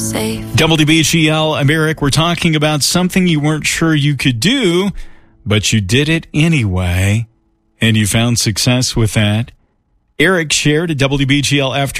safe. WBGL, I'm Eric. We're talking about something you weren't sure you could do, but you did it anyway, and you found success with that. Eric shared at WBGL After